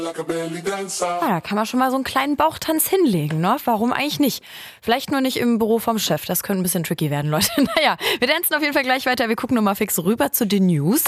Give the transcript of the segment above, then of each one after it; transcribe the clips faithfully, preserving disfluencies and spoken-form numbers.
Ja, da kann man schon mal so einen kleinen Bauchtanz hinlegen, ne? Warum eigentlich nicht? Vielleicht nur nicht im Büro vom Chef, das könnte ein bisschen tricky werden, Leute. Naja, wir tanzen auf jeden Fall gleich weiter. Wir gucken nochmal fix rüber zu den News.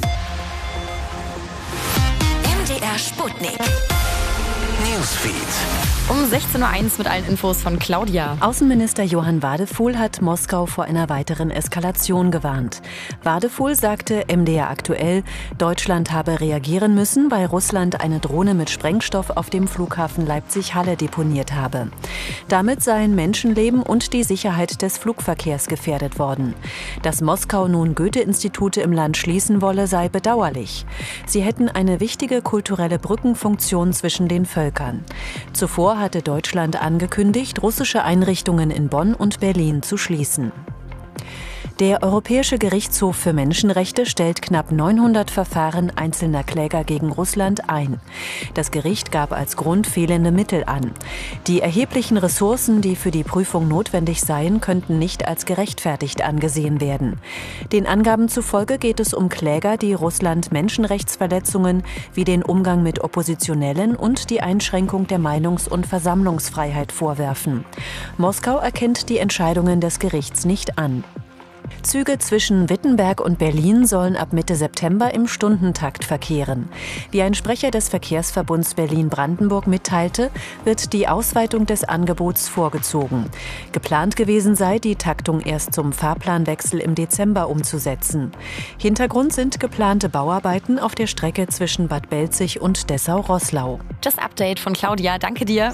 M D R Sputnik. Newsfeed. Um sechzehn Uhr eins mit allen Infos von Claudia. Außenminister Johann Wadefuhl hat Moskau vor einer weiteren Eskalation gewarnt. Wadefuhl sagte M D R aktuell, Deutschland habe reagieren müssen, weil Russland eine Drohne mit Sprengstoff auf dem Flughafen Leipzig-Halle deponiert habe. Damit seien Menschenleben und die Sicherheit des Flugverkehrs gefährdet worden. Dass Moskau nun Goethe-Institute im Land schließen wolle, sei bedauerlich. Sie hätten eine wichtige kulturelle Brückenfunktion zwischen den Völkern. Zuvor hatte Deutschland angekündigt, russische Einrichtungen in Bonn und Berlin zu schließen. Der Europäische Gerichtshof für Menschenrechte stellt knapp neunhundert Verfahren einzelner Kläger gegen Russland ein. Das Gericht gab als Grund fehlende Mittel an. Die erheblichen Ressourcen, die für die Prüfung notwendig seien, könnten nicht als gerechtfertigt angesehen werden. Den Angaben zufolge geht es um Kläger, die Russland Menschenrechtsverletzungen wie den Umgang mit Oppositionellen und die Einschränkung der Meinungs- und Versammlungsfreiheit vorwerfen. Moskau erkennt die Entscheidungen des Gerichts nicht an. Züge zwischen Wittenberg und Berlin sollen ab Mitte September im Stundentakt verkehren. Wie ein Sprecher des Verkehrsverbunds Berlin-Brandenburg mitteilte, wird die Ausweitung des Angebots vorgezogen. Geplant gewesen sei, die Taktung erst zum Fahrplanwechsel im Dezember umzusetzen. Hintergrund sind geplante Bauarbeiten auf der Strecke zwischen Bad Belzig und Dessau-Roßlau. Das Update von Claudia, danke dir.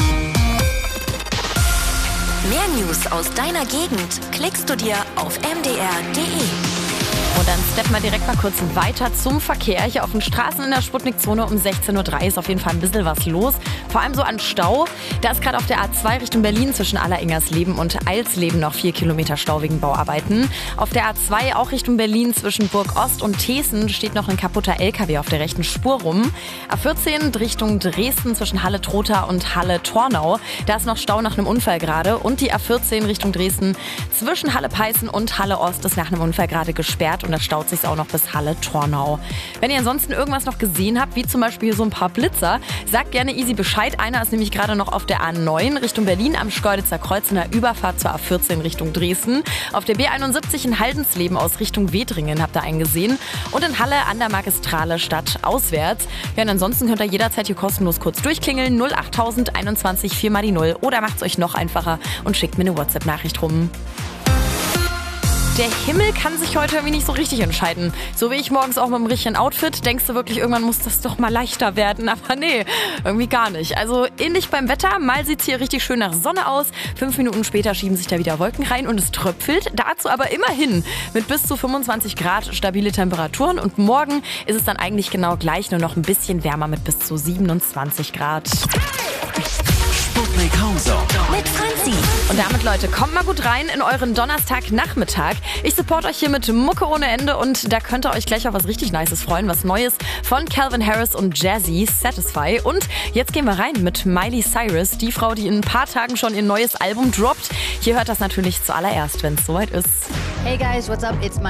Mehr News aus deiner Gegend klickst du dir auf m d r punkt d e. Und dann steppen wir direkt mal kurz weiter zum Verkehr. Hier auf den Straßen in der Sputnik-Zone um sechzehn Uhr drei ist auf jeden Fall ein bisschen was los. Vor allem so an Stau. Da ist gerade auf der A zwei Richtung Berlin zwischen Alleringers-Leben und Eilsleben noch vier Kilometer Stau wegen Bauarbeiten. Auf der A zwei auch Richtung Berlin zwischen Burg-Ost und Thesen steht noch ein kaputter L K W auf der rechten Spur rum. A vierzehn Richtung Dresden zwischen Halle-Trotha und Halle-Tornau. Da ist noch Stau nach einem Unfall gerade. Und die A vierzehn Richtung Dresden zwischen Halle-Peißen und Halle-Ost ist nach einem Unfall gerade gesperrt. Und da staut sich auch noch bis Halle-Tornau. Wenn ihr ansonsten irgendwas noch gesehen habt, wie zum Beispiel so ein paar Blitzer, sagt gerne easy Bescheid. Einer ist nämlich gerade noch auf der A neun Richtung Berlin am Schkeuditzer Kreuz in der Überfahrt zur A vierzehn Richtung Dresden. Auf der B einundsiebzig in Haldensleben aus Richtung Wedringen habt ihr einen gesehen. Und in Halle an der Magistrale Stadt auswärts. Ja, und ansonsten könnt ihr jederzeit hier kostenlos kurz durchklingeln. null achttausend einundzwanzig vier mal die null. Oder macht es euch noch einfacher und schickt mir eine WhatsApp-Nachricht rum. Der Himmel kann sich heute irgendwie nicht so richtig entscheiden. So wie ich morgens auch mit dem richtigen Outfit, denkst du wirklich, irgendwann muss das doch mal leichter werden. Aber nee, irgendwie gar nicht. Also ähnlich beim Wetter, mal sieht es hier richtig schön nach Sonne aus. Fünf Minuten später schieben sich da wieder Wolken rein und es tröpfelt. Dazu aber immerhin mit bis zu fünfundzwanzig Grad stabile Temperaturen. Und morgen ist es dann eigentlich genau gleich, nur noch ein bisschen wärmer mit bis zu siebenundzwanzig Grad. Sputnik Homezone mit Franzi. Und damit, Leute, kommt mal gut rein in euren Donnerstagnachmittag. Ich support euch hier mit Mucke ohne Ende und da könnt ihr euch gleich auf was richtig Nices freuen. Was Neues von Calvin Harris und Jazzy, Satisfy. Und jetzt gehen wir rein mit Miley Cyrus, die Frau, die in ein paar Tagen schon ihr neues Album droppt. Hier hört das natürlich zuallererst, wenn es soweit ist. Hey guys, what's up? It's my